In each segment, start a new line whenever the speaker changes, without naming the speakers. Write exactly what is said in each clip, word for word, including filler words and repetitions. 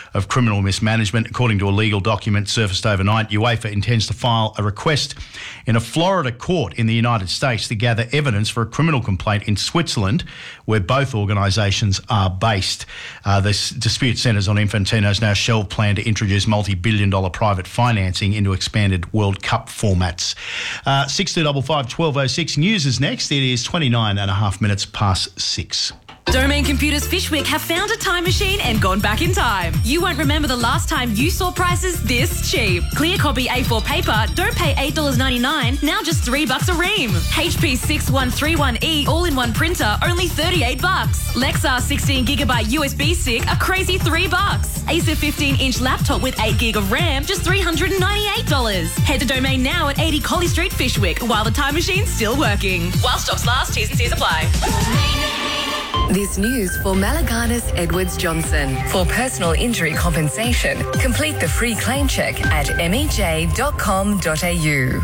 of criminal mismanagement. According to a legal document surfaced overnight, UEFA intends to file a request in a Florida court in the United States to gather evidence for a criminal complaint in Switzerland, where both organisations are based. Uh, this dispute centres on Infantino's now shelved plan to introduce multi-billion dollar private financing into expanded World Cup formats. Uh, six two five five, one two oh six. News is next. It is twenty-nine and a half minutes past six.
Domain Computers Fishwick have found a time machine and gone back in time. You won't remember the last time you saw prices this cheap. Clear copy A four paper, don't pay eight dollars ninety-nine, now just three bucks a ream. H P six one three one E all-in-one printer, only thirty-eight bucks. Lexar sixteen gigabyte U S B stick, a crazy three bucks. Acer fifteen inch laptop with eight gig of RAM, just three hundred ninety-eight dollars. Head to Domain now at eighty Collie Street, Fishwick, while the time machine's still working. While stocks last, T's and C's apply.
This news for Malaganas Edwards Johnson. For personal injury compensation, complete the free claim check at m e j dot com dot a u.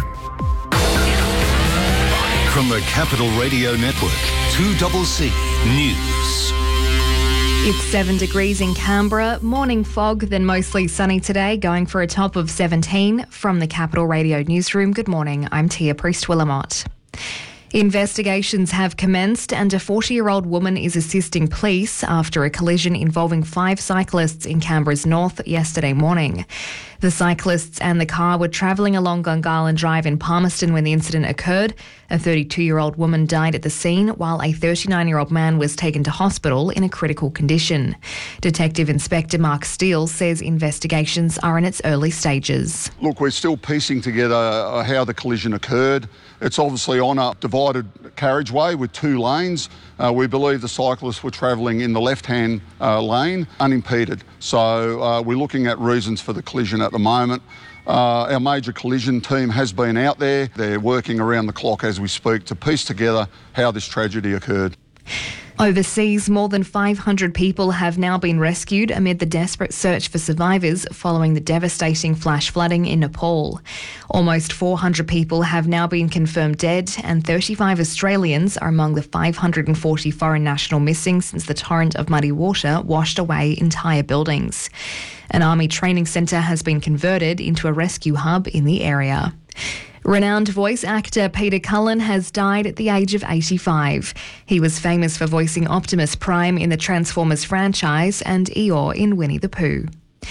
From the Capital Radio Network, two C C News.
It's seven degrees in Canberra, morning fog, then mostly sunny today, going for a top of seventeen. From the Capital Radio Newsroom, good morning, I'm Tia Priest-Willamott. Investigations have commenced and a forty-year-old woman is assisting police after a collision involving five cyclists in Canberra's north yesterday morning. The cyclists and the car were travelling along Gungahlin Drive in Palmerston when the incident occurred. A thirty-two-year-old woman died at the scene, while a thirty-nine-year-old man was taken to hospital in a critical condition. Detective Inspector Mark Steele says investigations are in its early stages.
Look, we're still piecing together how the collision occurred. It's obviously on a divided carriageway with two lanes. Uh, we believe the cyclists were travelling in the left-hand uh, lane, unimpeded. So uh, we're looking at reasons for the collision at the moment. Uh, our major collision team has been out there. They're working around the clock as we speak to piece together how this tragedy occurred.
Overseas, more than five hundred people have now been rescued amid the desperate search for survivors following the devastating flash flooding in Nepal. Almost four hundred people have now been confirmed dead, and thirty-five Australians are among the five hundred forty foreign national missing since the torrent of muddy water washed away entire buildings. An army training centre has been converted into a rescue hub in the area. Renowned voice actor Peter Cullen has died at the age of eighty-five. He was famous for voicing Optimus Prime in the Transformers franchise and Eeyore in Winnie the Pooh.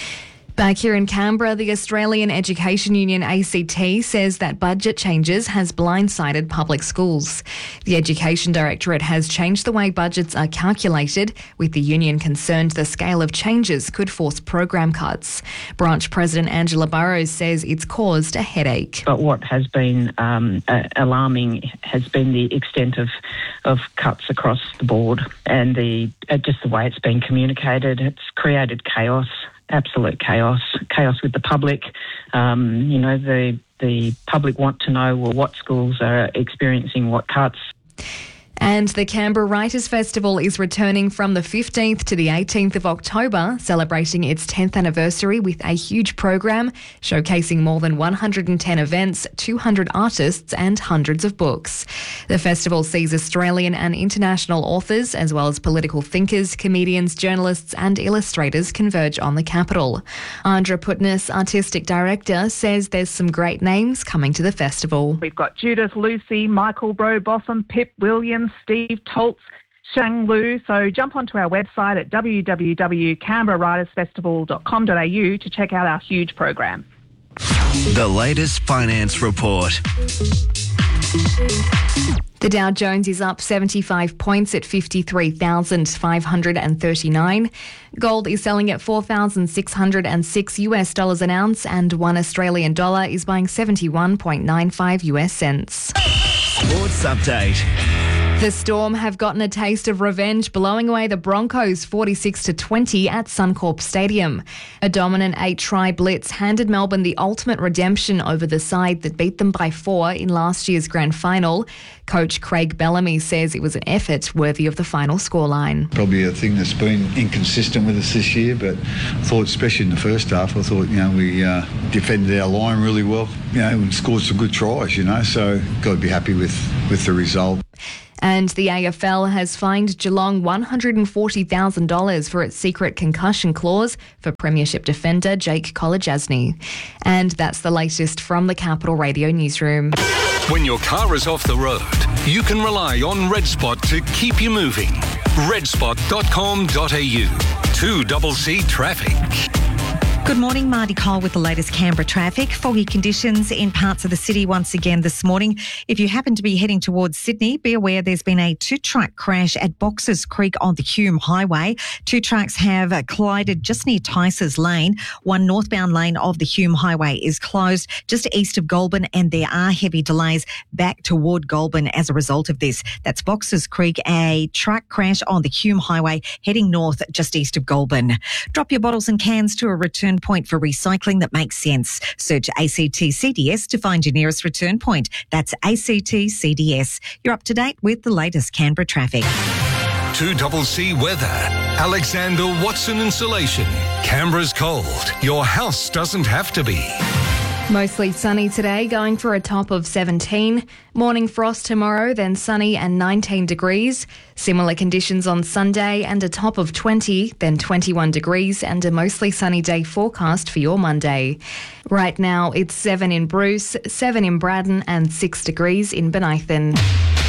Back here in Canberra, the Australian Education Union A C T says that budget changes has blindsided public schools. The Education Directorate has changed the way budgets are calculated, with the union concerned the scale of changes could force program cuts. Branch President Angela Burrows says it's caused a headache.
But what has been um, uh, alarming has been the extent of, of cuts across the board and the uh, just the way it's been communicated. It's created chaos. Absolute chaos, chaos with the public. Um, you know, the the public want to know, well, what schools are experiencing what cuts.
And the Canberra Writers' Festival is returning from the fifteenth to the eighteenth of October, celebrating its tenth anniversary with a huge program showcasing more than one hundred ten events, two hundred artists and hundreds of books. The festival sees Australian and international authors, as well as political thinkers, comedians, journalists and illustrators converge on the capital. Andra Putness, Artistic Director, says there's some great names coming to the festival.
We've got Judith Lucy, Michael Robotham, Pip Williams, Steve Toltz, Shang Lu. So jump onto our website at w w w dot canberra writers festival dot com dot a u to check out our huge program.
The latest finance report.
The Dow Jones is up seventy-five points at fifty-three thousand five hundred thirty-nine. Gold is selling at four thousand six hundred six U S dollars an ounce, and one Australian dollar is buying seventy-one point nine five U S cents.
Sports update.
The Storm have gotten a taste of revenge, blowing away the Broncos forty-six to twenty at Suncorp Stadium. A dominant eight-try blitz handed Melbourne the ultimate redemption over the side that beat them by four in last year's grand final. Coach Craig Bellamy says it was an effort worthy of the final scoreline.
Probably a thing that's been inconsistent with us this year, but I thought, especially in the first half, I thought, you know, we uh, defended our line really well, you know, and scored some good tries, you know, so got to be happy with, with the result.
And the A F L has fined Geelong one hundred forty thousand dollars for its secret concussion clause for Premiership defender Jake Kolodjasny. And that's the latest from the Capital Radio newsroom.
When your car is off the road, you can rely on RedSpot to keep you moving. red spot dot com dot a u. two C C Traffic.
Good morning, Marty Cole with the latest Canberra traffic. Foggy conditions in parts of the city once again this morning. If you happen to be heading towards Sydney, be aware there's been a two-truck crash at Boxers Creek on the Hume Highway. Two trucks have collided just near Tice's Lane. One northbound lane of the Hume Highway is closed just east of Goulburn, and there are heavy delays back toward Goulburn as a result of this. That's Boxers Creek, a truck crash on the Hume Highway heading north just east of Goulburn. Drop your bottles and cans to a return point for recycling that makes sense. Search A C T C D S to find your nearest return point. That's A C T C D S. You're up to date with the latest Canberra traffic.
two C C weather. Alexander Watson Insulation. Canberra's cold. Your house doesn't have to be.
Mostly sunny today, going for a top of seventeen. Morning frost tomorrow, then sunny and nineteen degrees. Similar conditions on Sunday and a top of twenty, then twenty-one degrees, and a mostly sunny day forecast for your Monday. Right now, it's seven in Bruce, seven in Braddon, and six degrees in Benithan.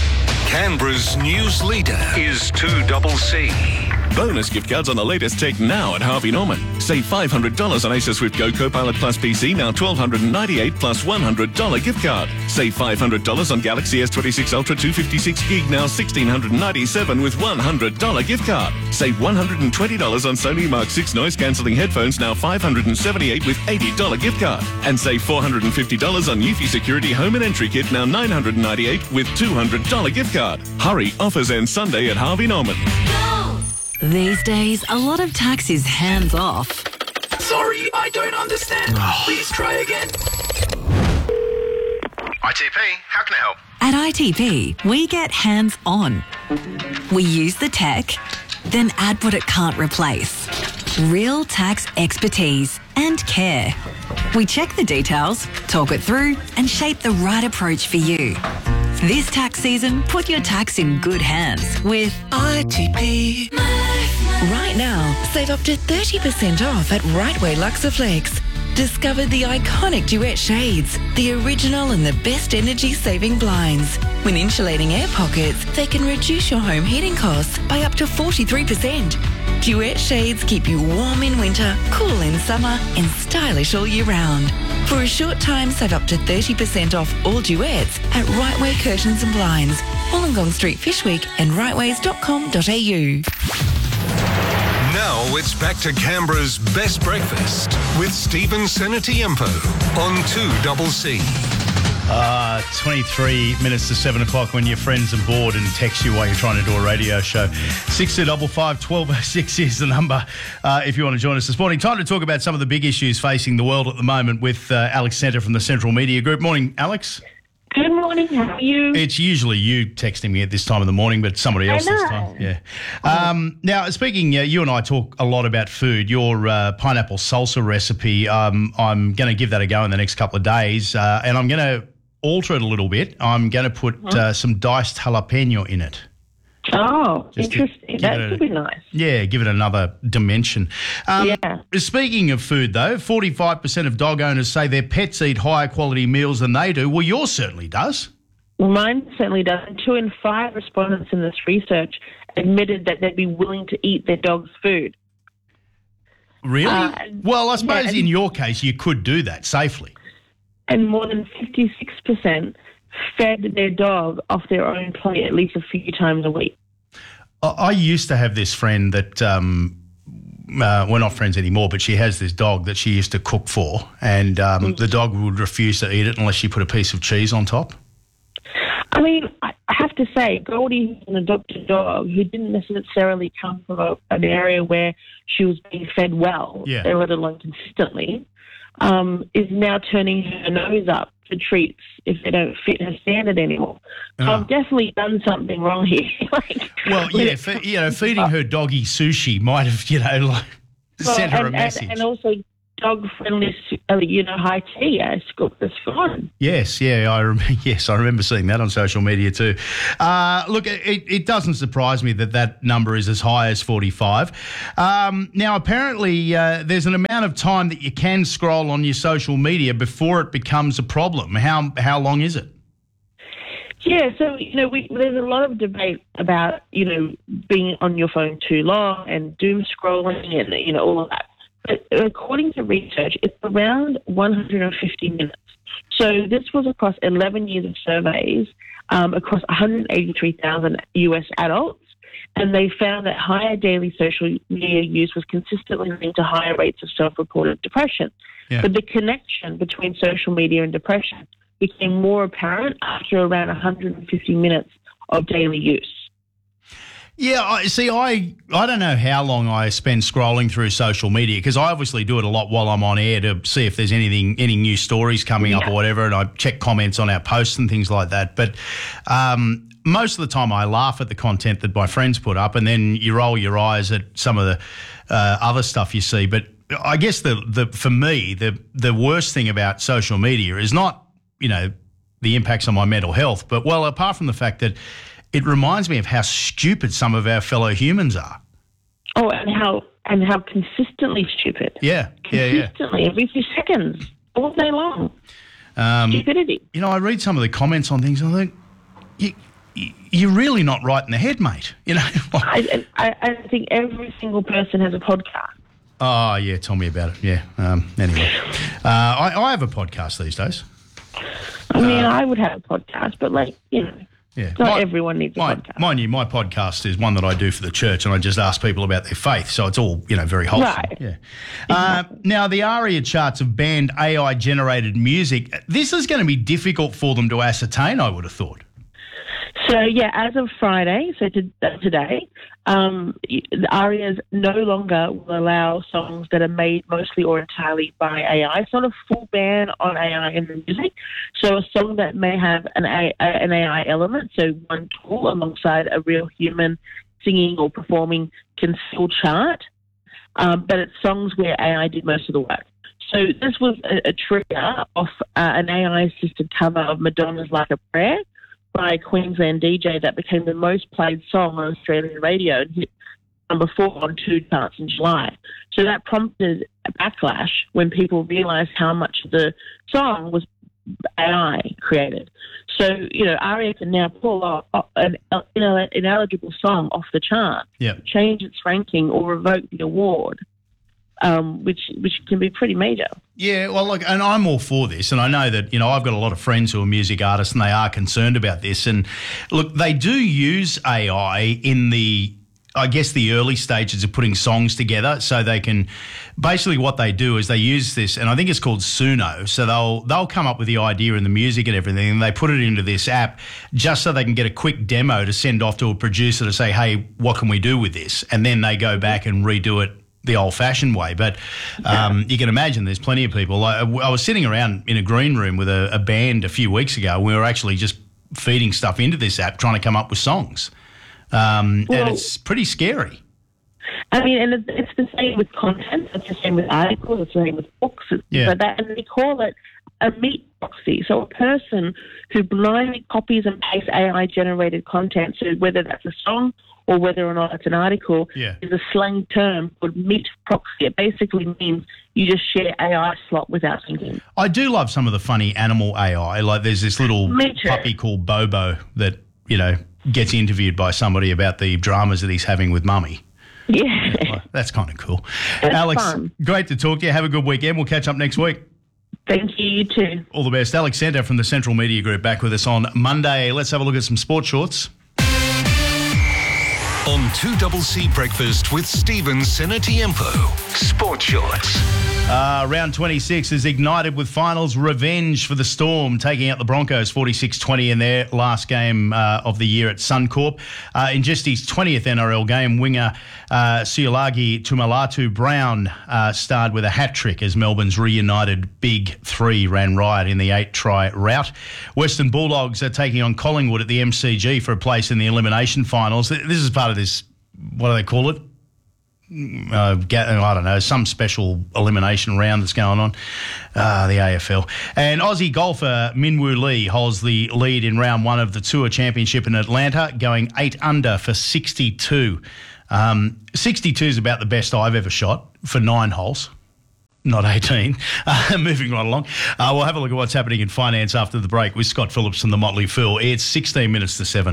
Canberra's news leader is two C C.
Bonus gift cards on the latest tech now at Harvey Norman. Save five hundred dollars on Acer Swift Go Copilot Plus P C, now one thousand two hundred ninety-eight dollars plus one hundred dollars gift card. Save five hundred dollars on Galaxy S twenty-six Ultra two fifty-six gig, now one thousand six hundred ninety-seven dollars with one hundred dollars gift card. Save one hundred twenty dollars on Sony Mark six noise-cancelling headphones, now five hundred seventy-eight dollars with eighty dollars gift card. And save four hundred fifty dollars on Eufy Security Home and Entry Kit, now nine hundred ninety-eight dollars with two hundred dollars gift card. Hurry, offers end Sunday at Harvey Norman.
These days, a lot of tax is hands off.
Sorry, I don't understand. Please try again.
I T P, how can I help?
At I T P, we get hands on. We use the tech, then add what it can't replace. Real tax expertise and care. We check the details, talk it through, and shape the right approach for you. This tax season, put your tax in good hands with
I T P.
Right now, save up to thirty percent off at Rightway Luxaflex. Discover the iconic Duet shades, the original and the best energy-saving blinds. When insulating air pockets, they can reduce your home heating costs by up to forty-three percent. Duet shades keep you warm in winter, cool in summer, and stylish all year round. For a short time, save up to thirty percent off all Duets at Rightway Curtains and Blinds, Wollongong Street, Fishwick, and rightways dot com dot a u.
Now it's back to Canberra's best breakfast with Stephen Senatiempo on two C C.
Uh, twenty-three minutes to seven o'clock when your friends are bored and text you while you're trying to do a radio show. six two five five, one two oh six is the number uh, if you want to join us this morning. Time to talk about some of the big issues facing the world at the moment with uh, Alex Centre from the Central Media Group. Morning, Alex.
Good morning. How are you?
It's usually you texting me at this time of the morning, but somebody else this time. Yeah. Um, now, speaking, uh, you and I talk a lot about food. Your uh, pineapple salsa recipe, um, I'm going to give that a go in the next couple of days, uh, and I'm going to alter it a little bit. I'm going to put uh, some diced jalapeno in it.
Oh,
Just
interesting. That
a-
would be nice.
Yeah, give it another dimension. Um,
Yeah.
Speaking of food, though, forty-five percent of dog owners say their pets eat higher quality meals than they do. Well, yours certainly does.
Mine certainly does. And two in five respondents in this research admitted that they'd be willing to eat their dog's food.
Really?
Uh,
well, I suppose
yeah, and-
in your case you could do that safely.
And more than fifty-six percent fed their dog off their own plate at least a few times a week.
I, I used to have this friend that, um, uh, we're not friends anymore, but she has this dog that she used to cook for, and um,
Mm.
the dog would refuse to eat it unless she put a piece of cheese on top.
I mean, I I have to say, Goldie is an adopted dog who didn't necessarily come from a, an area where she was being fed well,
Yeah.
let alone consistently, um, is now turning her nose up for treats if they don't fit her standard anymore. So
Oh.
I've definitely done something wrong here. like,
Well, yeah, fe- you know, feeding her doggy sushi might have, you know, like
well,
sent her
and,
a message.
And, and also dog-friendly, uh, you know, high tea. I scooped the scone.
Yes, yeah, I rem- yes, I remember seeing that on social media too. Uh, look, it, it doesn't surprise me that that number is as high as forty-five. Um, now, apparently, uh, there's an amount of time that you can scroll on your social media before it becomes a problem. How how long is it?
Yeah, so, you know, we, there's a lot of debate about, you know, being on your phone too long and doom scrolling and, you know, all of that. But according to research, it's around one hundred fifty minutes. So this was across eleven years of surveys um, across one hundred eighty-three thousand U S adults, and they found that higher daily social media use was consistently linked to higher rates of self-reported depression.
Yeah.
But the connection between social media and depression became more apparent after around one hundred fifty minutes of daily use.
Yeah, I see, I, I don't know how long I spend scrolling through social media because I obviously do it a lot while I'm on air to see if there's anything, any new stories coming yeah. up or whatever, and I check comments on our posts and things like that. But um, most of the time I laugh at the content that my friends put up, and then you roll your eyes at some of the uh, other stuff you see. But I guess the, the for me, the the worst thing about social media is not, you know, the impacts on my mental health, but, well, apart from the fact that it reminds me of how stupid some of our fellow humans are.
Oh, and how and how consistently stupid.
Yeah, yeah, yeah.
Consistently, every few seconds, all day long.
Um,
Stupidity.
You know, I read some of the comments on things and I think, you, you, you're really not right in the head, mate. You know.
I, I, I think every single person has a podcast.
Oh, yeah, tell me about it. Yeah. Um, anyway, uh, I, I have a podcast these days.
I mean,
uh,
I would have a podcast, but, like, you know.
Yeah.
Not
my,
everyone needs a
my,
podcast.
Mind you, my podcast is one that I do for the church, and I just ask people about their faith, so it's all, you know, very wholesome.
Right.
Yeah. Uh, now, the ARIA charts have banned A I-generated music. This is going to be difficult for them to ascertain, I would have thought.
So, yeah, as of Friday, so to, uh, today, um, the ARIAs no longer will allow songs that are made mostly or entirely by A I. It's not a full ban on A I in the music. So a song that may have an A I, an A I element, so one tool alongside a real human singing or performing, can still chart, um, but it's songs where A I did most of the work. So this was a, a trigger off uh, an A I-assisted cover of Madonna's Like a Prayer by a Queensland D J that became the most played song on Australian radio and hit number four on two charts in July. So that prompted a backlash when people realised how much of the song was A I created. So, you know, ARIA can now pull off an ineligible song off the chart,
yep.
change its ranking or revoke the award. Um, which which can be pretty major.
Yeah, well, look, and I'm all for this, and I know that, you know, I've got a lot of friends who are music artists and they are concerned about this. And, look, they do use A I in the, I guess, the early stages of putting songs together, so they can, basically what they do is they use this, and I think it's called Suno, so they'll they'll come up with the idea and the music and everything, and they put it into this app just so they can get a quick demo to send off to a producer to say, hey, what can we do with this? And then they go back and redo it the old-fashioned way. But um, you can imagine there's plenty of people. I, I was sitting around in a green room with a, a band a few weeks ago. We were actually just feeding stuff into this app, trying to come up with songs. Um, well, and it's pretty scary.
I mean, and it's the same with content. It's the same with articles. It's the same with books. It's
yeah.
like that. And they call it a meat proxy. So a person who blindly copies and pastes A I-generated content, so whether that's a song or whether or not it's an article,
yeah.
is a slang term called meat proxy. It basically means you just share A I slot without thinking.
I do love some of the funny animal A I. Like there's this little puppy called Bobo that, you know, gets interviewed by somebody about the dramas that he's having with Mummy.
Yeah.
Well, that's kind of cool.
It's
Alex,
fun.
Great to talk to you. Have a good weekend. We'll catch up next week.
Thank you, you too.
All the best. Alex Senter from the Central Media Group back with us on Monday. Let's have a look at some sports shorts.
On two C C Breakfast with Stephen Senatiempo. Sports Shorts.
Uh, round twenty-six is ignited with finals revenge for the Storm, taking out the Broncos forty-six twenty in their last game uh, of the year at Suncorp. Uh, in just his twentieth N R L game, winger uh, Siolagi Tumalatu Brown uh, starred with a hat-trick as Melbourne's reunited Big Three ran riot in the eight-try rout. Western Bulldogs are taking on Collingwood at the M C G for a place in the elimination finals. This is part of this, what do they call it? Uh, get, I don't know, some special elimination round that's going on, uh, the A F L. And Aussie golfer Minwoo Lee holds the lead in round one of the Tour Championship in Atlanta, going eight under for sixty-two. Um, sixty-two is about the best I've ever shot for nine holes. Not eighteen. Uh, moving right along. Uh, we'll have a look at what's happening in finance after the break with Scott Phillips and the Motley Fool. It's sixteen minutes to seven.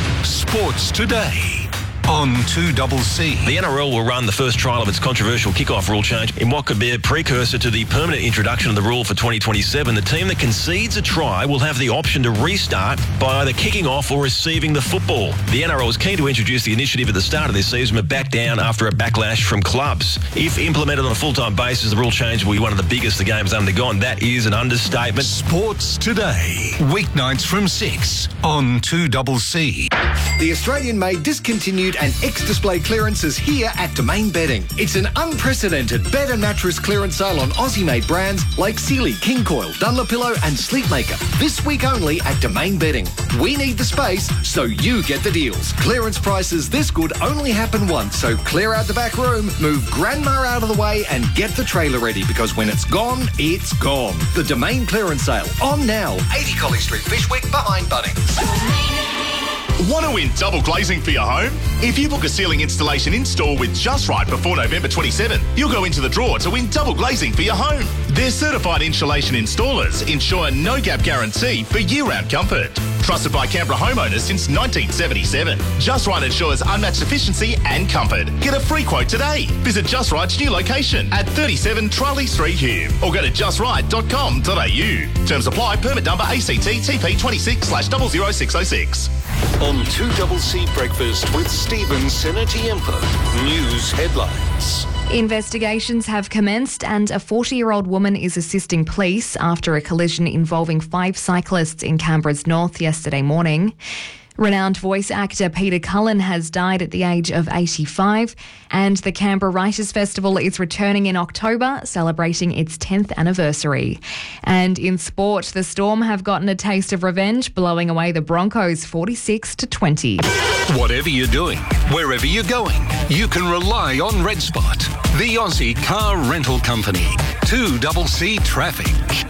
Sports Today on two C C.
The N R L will run the first trial of its controversial kickoff rule change in what could be a precursor to the permanent introduction of the rule for twenty twenty-seven. The team that concedes a try will have the option to restart by either kicking off or receiving the football. The N R L is keen to introduce the initiative at the start of this season, but back down after a backlash from clubs. If implemented on a full-time basis, the rule change will be one of the biggest the game has undergone. That is an understatement.
Sports Today, weeknights from six on two C C.
The Australian-made discontinued and ex-display clearance is here at Domain Bedding. It's an unprecedented bed and mattress clearance sale on Aussie-made brands like Sealy, King Coil, Dunlopillow and Sleepmaker. This week only at Domain Bedding. We need the space, so you get the deals. Clearance prices this good only happen once, so clear out the back room, move Grandma out of the way and get the trailer ready, because when it's gone, it's gone. The Domain clearance sale, on now. eighty Colley Street, Fishwick, behind Bunnings.
Want to win double glazing for your home? If you book a ceiling installation in-store with Just Right before November twenty-seventh, you'll go into the draw to win double glazing for your home. Their certified insulation installers ensure no-gap guarantee for year-round comfort. Trusted by Canberra homeowners since nineteen seventy-seven. Just Right ensures unmatched efficiency and comfort. Get a free quote today. Visit Just Right's new location at thirty-seven Charlie Street, Hume, or go to just right dot com dot a u. Terms apply. Permit number A C T T P twenty-six slash zero zero six zero six.
On two C C Breakfast with Stephen Senatiempo. News headlines.
Investigations have commenced and a forty-year-old woman is assisting police after a collision involving five cyclists in Canberra's north yesterday morning. Renowned voice actor Peter Cullen has died at the age of eighty-five, and the Canberra Writers' Festival is returning in October, celebrating its tenth anniversary. And in sport, the Storm have gotten a taste of revenge, blowing away the Broncos forty-six to twenty.
Whatever you're doing, wherever you're going, you can rely on RedSpot, the Aussie car rental company. two C C Traffic.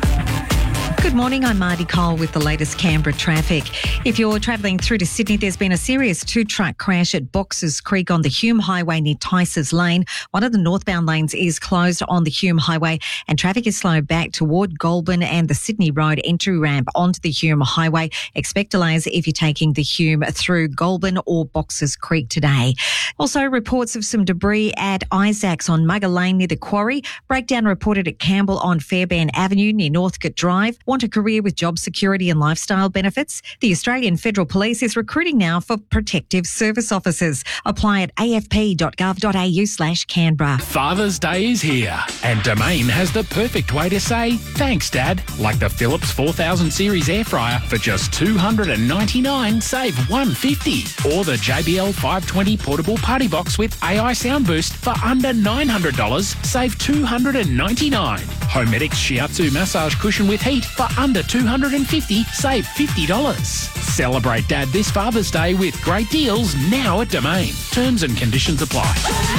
Good morning, I'm Marty Cole with the latest Canberra traffic. If you're travelling through to Sydney, there's been a serious two-truck crash at Boxers Creek on the Hume Highway near Ticers Lane. One of the northbound lanes is closed on the Hume Highway and traffic is slow back toward Goulburn and the Sydney Road entry ramp onto the Hume Highway. Expect delays if you're taking the Hume through Goulburn or Boxers Creek today. Also, reports of some debris at Isaacs on Mugger Lane near the quarry. Breakdown reported at Campbell on Fairbairn Avenue near Northcote Drive. Want a career with job security and lifestyle benefits? The Australian Federal Police is recruiting now for protective service officers. Apply at a f p dot gov dot a u slash Canberra.
Father's Day is here, and Domain has the perfect way to say thanks, Dad. Like the Philips four thousand series air fryer for just two hundred ninety-nine dollars, save one hundred fifty dollars. Or the J B L five twenty portable party box with A I sound boost for under nine hundred dollars, save two hundred ninety-nine dollars. Homedics Shiatsu massage cushion with heat for under two hundred fifty dollars, save fifty dollars. Celebrate Dad this Father's Day with great deals now at Domain. Terms and conditions apply.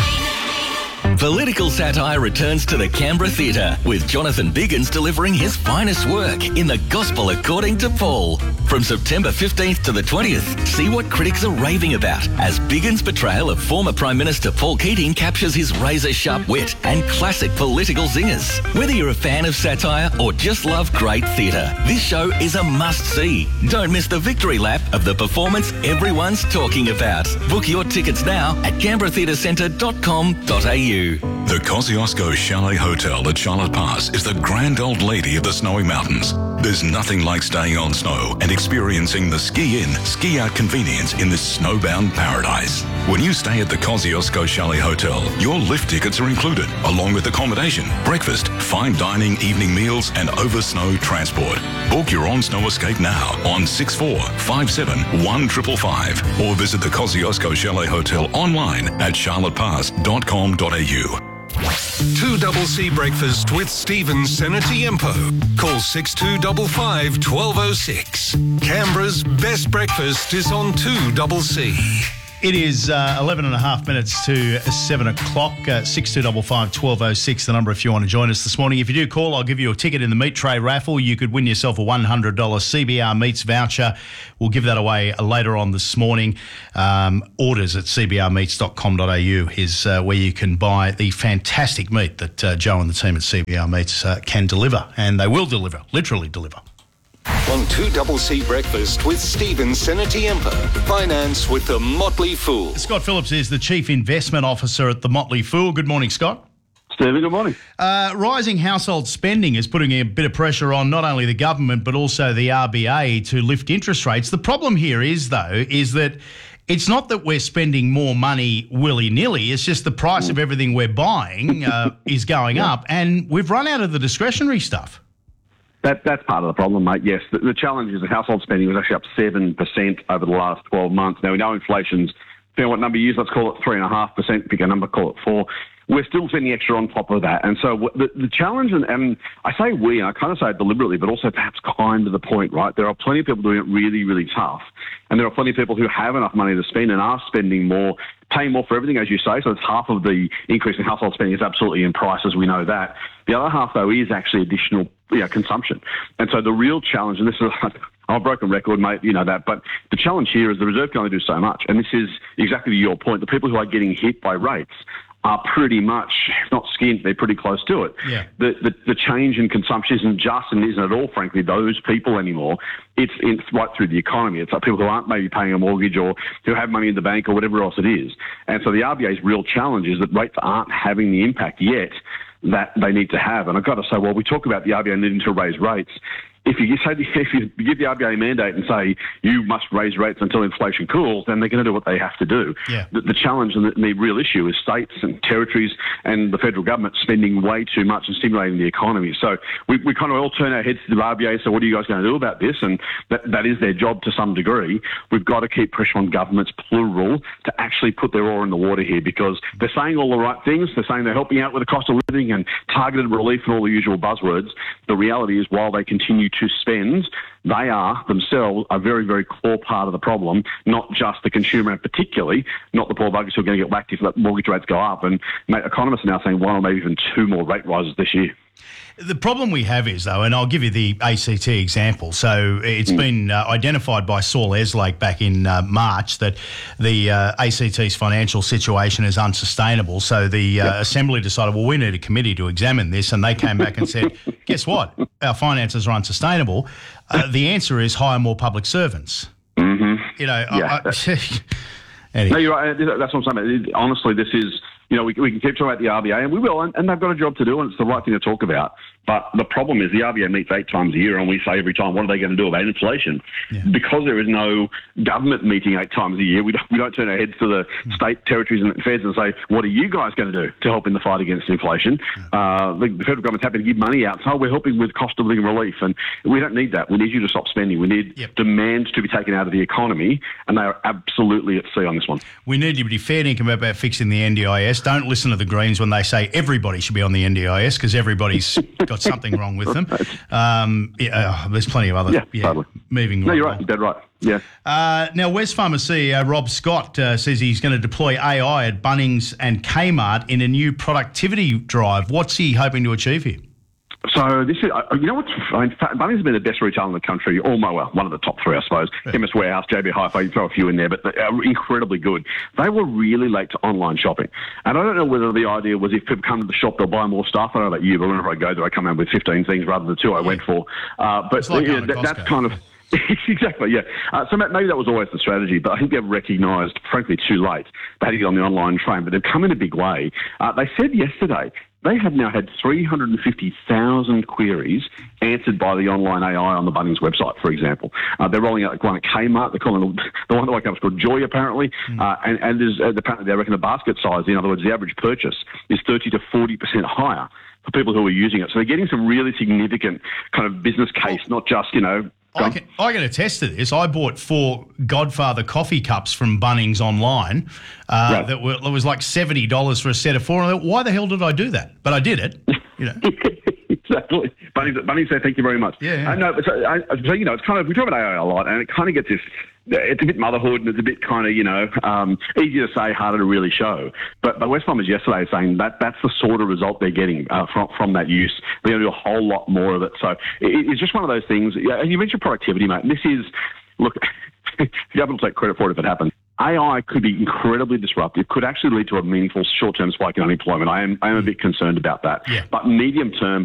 Political satire returns to the Canberra Theatre, with Jonathan Biggins delivering his finest work in The Gospel According to Paul. From September fifteenth to the twentieth, see what critics are raving about as Biggins' portrayal of former Prime Minister Paul Keating captures his razor-sharp wit and classic political zingers. Whether you're a fan of satire or just love great theatre, this show is a must-see. Don't miss the victory lap of the performance everyone's talking about. Book your tickets now at canberra theatre centre dot com dot a u.
The Kosciuszko Chalet Hotel at Charlotte Pass is the grand old lady of the snowy mountains. There's nothing like staying on snow and experiencing the ski-in, ski-out convenience in this snowbound paradise. When you stay at the Kosciuszko Chalet Hotel, your lift tickets are included, along with accommodation, breakfast, fine dining, evening meals, and over-snow transport. Book your on-snow escape now on six four five seven one five five five or visit the Kosciuszko Chalet Hotel online at charlotte pass dot com dot a u.
two C C Breakfast with Stephen Senatiempo. Call six two five five, one two zero six. Canberra's best breakfast is on two C C.
It is uh, eleven and a half minutes to seven o'clock, uh, six two five five, one two oh six, the number if you want to join us this morning. If you do call, I'll give you a ticket in the meat tray raffle. You could win yourself a one hundred dollars C B R Meats voucher. We'll give that away later on this morning. Um, orders at c b r meats dot com dot a u is uh, where you can buy the fantastic meat that uh, Joe and the team at C B R Meats uh, can deliver, and they will deliver, literally deliver.
On two C C Breakfast with Stephen Senatiempa. Finance with the Motley Fool.
Scott Phillips is the Chief Investment Officer at the Motley Fool. Good morning, Scott.
Stephen, good morning.
Uh, rising household spending is putting a bit of pressure on not only the government but also the R B A to lift interest rates. The problem here is, though, is that it's not that we're spending more money willy-nilly. It's just the price mm. of everything we're buying uh, is going yeah. up, and we've run out of the discretionary stuff.
That, that's part of the problem, mate, yes. The, the challenge is that household spending was actually up seven percent over the last twelve months. Now, we know inflation's, depending on what number you use, let's call it three point five percent, pick a number, call it four. We're still spending extra on top of that. And so the, the challenge, and, and I say we, and I kind of say it deliberately, but also perhaps kind of the point, right? There are plenty of people doing it really, really tough. And there are plenty of people who have enough money to spend and are spending more, paying more for everything, as you say. So it's half of the increase in household spending is absolutely in prices. We know that. The other half, though, is actually additional you know, consumption. And so the real challenge, and this is I'm a broken record, mate, you know that, but the challenge here is the Reserve can only do so much. And this is exactly to your point. The people who are getting hit by rates are pretty much, if not skint, they're pretty close to it.
Yeah.
The, the the change in consumption isn't just and isn't at all, frankly, those people anymore. It's, it's right through the economy. It's like people who aren't maybe paying a mortgage or who have money in the bank or whatever else it is. And so the R B A's real challenge is that rates aren't having the impact yet that they need to have. And I've got to say, well, we talk about the R B A needing to raise rates. If you say if you give the R B A a mandate and say you must raise rates until inflation cools, then they're going to do what they have to do.
Yeah.
The, the challenge and the, the real issue is states and territories and the federal government spending way too much and stimulating the economy. So we, we kind of all turn our heads to the R B A and say, what are you guys going to do about this? And that, that is their job to some degree. We've got to keep pressure on governments, plural, to actually put their oar in the water here, because they're saying all the right things. They're saying they're helping out with the cost of living and targeted relief and all the usual buzzwords. The reality is, while they continue to spend, they are themselves a very, very core part of the problem, not just the consumer, and particularly not the poor buggers who are going to get whacked if mortgage rates go up. And mate, economists are now saying one or maybe even two more rate rises this year.
The problem we have is, though, and I'll give you the A C T example. So it's mm. been uh, identified by Saul Eslake back in uh, March that the uh, A C T's financial situation is unsustainable. So the uh, yep. Assembly decided, well, we need a committee to examine this. And they came back and said, guess what? Our finances are unsustainable. Uh, the answer is hire more public servants.
Mm-hmm.
You know,
yeah,
I, I, anyway.
No, you're right. That's what I'm saying. Honestly, this is... You know, we, we can keep talking about the R B A, and we will, and, and they've got a job to do, and it's the right thing to talk about. But the problem is the R B A meets eight times a year, and we say every time, what are they going to do about inflation? Yeah. Because there is no government meeting eight times a year, we don't, we don't turn our heads to the mm. state, territories and feds and say, what are you guys going to do to help in the fight against inflation? Yeah. Uh, the, the federal government's happy to give money out, so we're helping with cost of living relief, and we don't need that. We need you to stop spending. We need yep. demand to be taken out of the economy, and they are absolutely at sea on this one.
We need you to be fair dinkum about fixing the N D I S. Don't listen to the Greens when they say everybody should be on the N D I S, because everybody's got something wrong with them. Um, yeah, oh, there's plenty of other
yeah,
yeah,
totally.
moving.
No, you're right. You're dead right. Yeah.
Uh, now, Wesfarmers C E O Rob Scott uh, says he's going to deploy A I at Bunnings and Kmart in a new productivity drive. What's he hoping to achieve here?
So this is, you know what, I mean, Bunnings has been the best retailer in the country, or well, one of the top three, I suppose. Yeah. Chemist Warehouse, J B Hi-Fi, you throw a few in there, but they're incredibly good. They were really late to online shopping. And I don't know whether the idea was if people come to the shop, they'll buy more stuff. I don't know about you, but whenever I go there, I come out with fifteen things rather than the two I yeah. went for. Uh, but
like
yeah, that, that's kind of... Exactly, yeah. Uh, so maybe that was always the strategy, but I think they've recognised, frankly, too late. They had to get on the online train, but they've come in a big way. Uh, they said yesterday they have now had three hundred fifty thousand queries answered by the online A I on the Bunnings website, for example. Uh, they're rolling out one at Kmart. They're calling it, the one that woke up is called Joy, apparently. Mm. Uh, and and there's, uh, apparently they reckon the basket size, in other words, the average purchase, is thirty to forty percent higher for people who are using it. So they're getting some really significant kind of business case, not just, you know,
I can, I can attest to this. I bought four Godfather coffee cups from Bunnings online. Uh, right. That were, it was like seventy dollars for a set of four. And I thought, why the hell did I do that? But I did it. You know.
Exactly. Bunny, Bunny said, thank you very much.
Yeah.
I know, but so, I, so, you know, it's kind of, we talk about A I a lot, and it kind of gets this, it's a bit motherhood, and it's a bit kind of, you know, um, easier to say, harder to really show. But, but West Bromwich yesterday saying that that's the sort of result they're getting uh, from, from that use. They're going to do a whole lot more of it. So it, it's just one of those things. And you mentioned productivity, mate. And this is, look, the government will take credit for it if it happens. A I could be incredibly disruptive, could actually lead to a meaningful short-term spike in unemployment. I am, I am a bit concerned about that.
Yeah.
But medium-term,